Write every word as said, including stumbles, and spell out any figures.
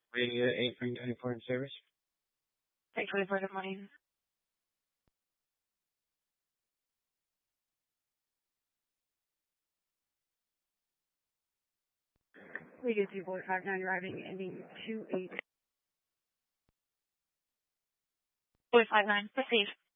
Radio eight three nine four in service. eight twenty-four, good morning. Radio two four five nine, arriving ending two eight. four five nine, proceed.